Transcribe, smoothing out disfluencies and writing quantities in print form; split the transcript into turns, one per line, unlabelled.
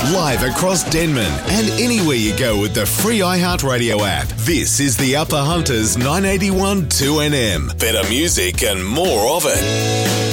live across Denman and anywhere you go with the free iHeartRadio app. This is the Upper Hunters 981 2NM. Better music and more of it.